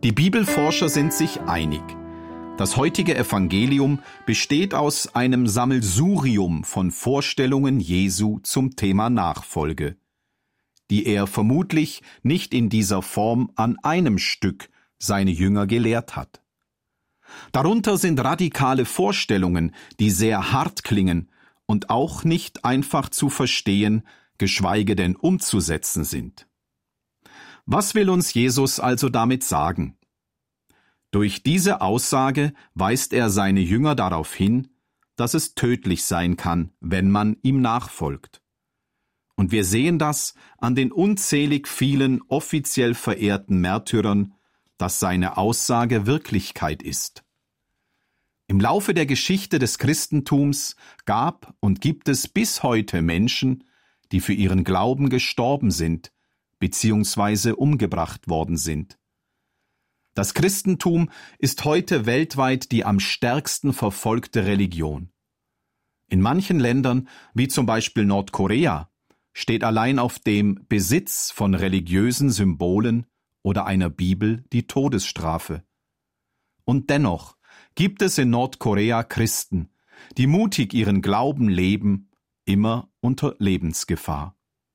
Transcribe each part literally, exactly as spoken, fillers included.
Die Bibelforscher sind sich einig. Das heutige Evangelium besteht aus einem Sammelsurium von Vorstellungen Jesu zum Thema Nachfolge, die er vermutlich nicht in dieser Form an einem Stück seine Jünger gelehrt hat. Darunter sind radikale Vorstellungen, die sehr hart klingen und auch nicht einfach zu verstehen, geschweige denn umzusetzen sind. Was will uns Jesus also damit sagen? Durch diese Aussage weist er seine Jünger darauf hin, dass es tödlich sein kann, wenn man ihm nachfolgt. Und wir sehen das an den unzählig vielen offiziell verehrten Märtyrern, dass seine Aussage Wirklichkeit ist. Im Laufe der Geschichte des Christentums gab und gibt es bis heute Menschen, die für ihren Glauben gestorben sind, beziehungsweise umgebracht worden sind. Das Christentum ist heute weltweit die am stärksten verfolgte Religion. In manchen Ländern, wie zum Beispiel Nordkorea, steht allein auf dem Besitz von religiösen Symbolen oder einer Bibel die Todesstrafe. Und dennoch gibt es in Nordkorea Christen, die mutig ihren Glauben leben, immer unter Lebensgefahr.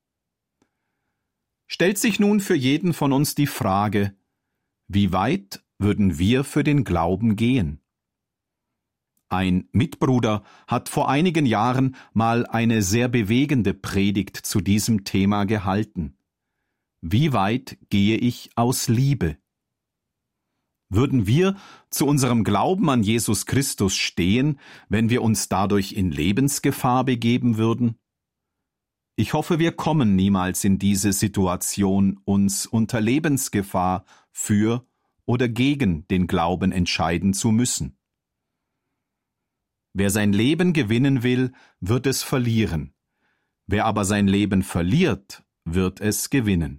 Stellt sich nun für jeden von uns die Frage, wie weit würden wir für den Glauben gehen? Ein Mitbruder hat vor einigen Jahren mal eine sehr bewegende Predigt zu diesem Thema gehalten. Wie weit gehe ich aus Liebe? Würden wir zu unserem Glauben an Jesus Christus stehen, wenn wir uns dadurch in Lebensgefahr begeben würden? Ich hoffe, wir kommen niemals in diese Situation, uns unter Lebensgefahr für oder gegen den Glauben entscheiden zu müssen. Wer sein Leben gewinnen will, wird es verlieren. Wer aber sein Leben verliert, wird es gewinnen.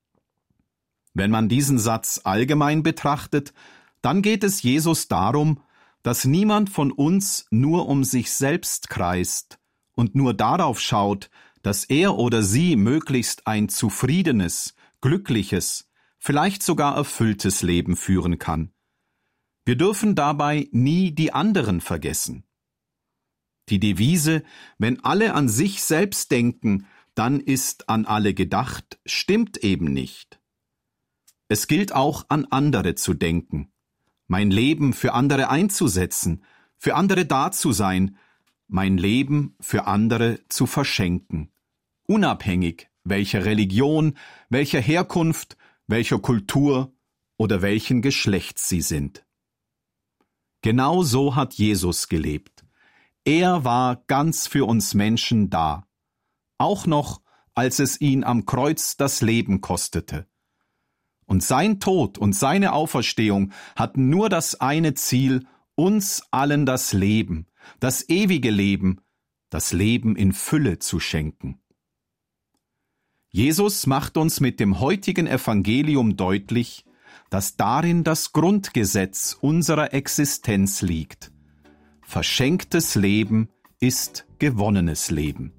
Wenn man diesen Satz allgemein betrachtet, dann geht es Jesus darum, dass niemand von uns nur um sich selbst kreist und nur darauf schaut, dass er oder sie möglichst ein zufriedenes, glückliches, vielleicht sogar erfülltes Leben führen kann. Wir dürfen dabei nie die anderen vergessen. Die Devise, wenn alle an sich selbst denken, dann ist an alle gedacht, stimmt eben nicht. Es gilt auch an andere zu denken, mein Leben für andere einzusetzen, für andere da zu sein, mein Leben für andere zu verschenken, unabhängig welcher Religion, welcher Herkunft, welcher Kultur oder welchen Geschlechts sie sind. Genau so hat Jesus gelebt. Er war ganz für uns Menschen da, auch noch, als es ihn am Kreuz das Leben kostete. Und sein Tod und seine Auferstehung hatten nur das eine Ziel, uns allen das Leben, das ewige Leben, das Leben in Fülle zu schenken. Jesus macht uns mit dem heutigen Evangelium deutlich, dass darin das Grundgesetz unserer Existenz liegt. Verschenktes Leben ist gewonnenes Leben.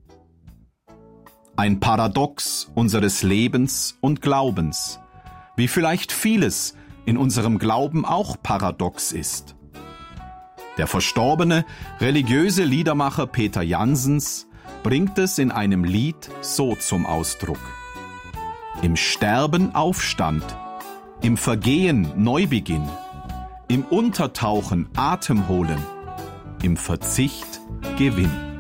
Ein Paradox unseres Lebens und Glaubens, wie vielleicht vieles in unserem Glauben auch paradox ist. Der verstorbene religiöse Liedermacher Peter Janssens bringt es in einem Lied so zum Ausdruck: Im Sterben Aufstand, im Vergehen Neubeginn, im Untertauchen Atem holen, im Verzicht Gewinn.